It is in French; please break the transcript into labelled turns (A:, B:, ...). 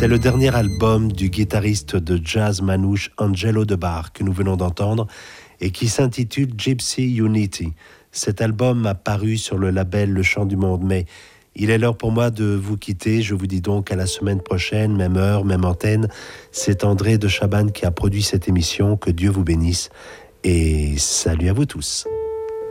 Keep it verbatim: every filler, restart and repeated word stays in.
A: C'est le dernier album du guitariste de jazz manouche Angelo De Bar que nous venons d'entendre et qui s'intitule Gypsy Unity. Cet album a paru sur le label Le Chant du Monde, mais il est l'heure pour moi de vous quitter. Je vous dis donc à la semaine prochaine, même heure, même antenne. C'est André de Chabannes qui a produit cette émission. Que Dieu vous bénisse et salut à vous tous.